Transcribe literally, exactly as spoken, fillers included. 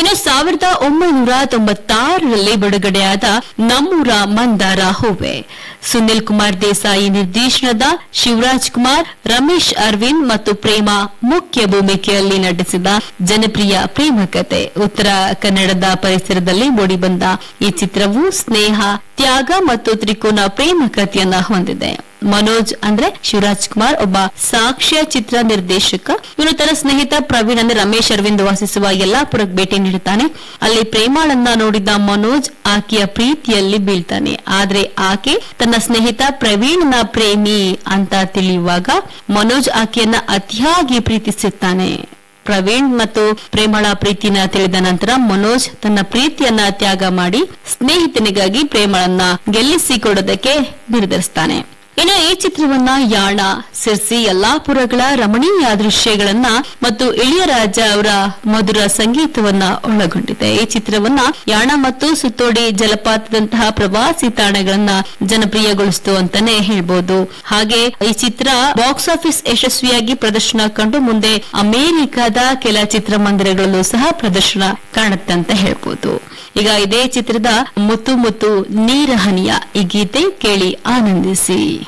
ಇನ್ನು ಸಾವಿರದ ಒಂಬೈನೂರ ತೊಂಬತ್ತಾರರಲ್ಲಿ ಬಿಡುಗಡೆಯಾದ ನಮ್ಮೂರ ಮಂದಾರ ಹೂವೆ ಸುನಿಲ್ ಕುಮಾರ್ ದೇಸಾಯಿ ನಿರ್ದೇಶನದ ಶಿವರಾಜ್ ಕುಮಾರ್, ರಮೇಶ್ ಅರವಿಂದ್ ಮತ್ತು ಪ್ರೇಮ ಮುಖ್ಯ ಭೂಮಿಕೆಯಲ್ಲಿ ನಟಿಸಿದ ಜನಪ್ರಿಯ ಪ್ರೇಮ ಕಥೆ. ಉತ್ತರ ಕನ್ನಡದ ಪರಿಸರದಲ್ಲಿ ಮೂಡಿಬಂದ ಈ ಚಿತ್ರವು ಸ್ನೇಹ, ತ್ಯಾಗ ಮತ್ತು ತ್ರಿಕೋನ ಪ್ರೇಮ ಕಥೆಯನ್ನ ಹೊಂದಿದೆ. ಮನೋಜ್ ಅಂದ್ರೆ ಶಿವರಾಜ್ ಕುಮಾರ್ ಒಬ್ಬ ಸಾಕ್ಷ್ಯ ಚಿತ್ರ ನಿರ್ದೇಶಕ. ಇವನು ತನ್ನ ಸ್ನೇಹಿತ ಪ್ರವೀಣ್ ಅಂದ್ರೆ ರಮೇಶ್ ಅರವಿಂದ್ ವಾಸಿಸುವ ಯಲ್ಲಾಪುರಕ್ಕೆ ಭೇಟಿ ನೀಡುತ್ತಾನೆ. ಅಲ್ಲಿ ಪ್ರೇಮಾಳನ್ನ ನೋಡಿದ ಮನೋಜ್ ಆಕೆಯ ಪ್ರೀತಿಯಲ್ಲಿ ಬೀಳ್ತಾನೆ. ಆದ್ರೆ ಆಕೆ ತನ್ನ ಸ್ನೇಹಿತ ಪ್ರವೀಣ್ನ ಪ್ರೇಮಿ ಅಂತ ತಿಳಿಯುವಾಗ ಮನೋಜ್ ಆಕೆಯನ್ನ ಅತಿಯಾಗಿ ಪ್ರೀತಿಸುತ್ತಾನೆ. ಪ್ರವೀಣ್ ಮತ್ತು ಪ್ರೇಮಳ ಪ್ರೀತಿನ ತಿಳಿದ ನಂತರ ಮನೋಜ್ ತನ್ನ ಪ್ರೀತಿಯನ್ನ ತ್ಯಾಗ ಮಾಡಿ ಸ್ನೇಹಿತನಿಗಾಗಿ ಪ್ರೇಮಳನ್ನ ಗೆಲ್ಲಿಸಿಕೊಡೋದಕ್ಕೆ ನಿರ್ಧರಿಸ್ತಾನೆ. ಇನ್ನು ಈ ಚಿತ್ರವನ್ನ ಯಾಣ, ಸಿರ್ಸಿ, ಯಲ್ಲಾಪುರಗಳ ರಮಣೀಯ ದೃಶ್ಯಗಳನ್ನ ಮತ್ತು ಇಳಿಯರಾಜ ಅವರ ಮಧುರ ಸಂಗೀತವನ್ನ ಒಳಗೊಂಡಿದೆ. ಈ ಚಿತ್ರವನ್ನ ಯಾಣ ಮತ್ತು ಸುತ್ತೋಡಿ ಜಲಪಾತದಂತಹ ಪ್ರವಾಸಿ ತಾಣಗಳನ್ನ ಜನಪ್ರಿಯಗೊಳಿಸಿತು ಅಂತಾನೆ ಹೇಳ್ಬೋದು. ಹಾಗೆ ಈ ಚಿತ್ರ ಬಾಕ್ಸ್ ಆಫೀಸ್ ಯಶಸ್ವಿಯಾಗಿ ಪ್ರದರ್ಶನ ಕಂಡು ಮುಂದೆ ಅಮೆರಿಕದ ಕೆಲ ಚಿತ್ರಮಂದಿರಗಳಲ್ಲೂ ಸಹ ಪ್ರದರ್ಶನ ಕಾಣುತ್ತೆ ಅಂತ ಹೇಳ್ಬೋದು. ಈಗ ಇದೇ ಚಿತ್ರದ ಮುತ್ತು ಮುತ್ತು ನೀರ ಹನಿಯ ಈ ಗೀತೆ ಕೇಳಿ ಆನಂದಿಸಿ.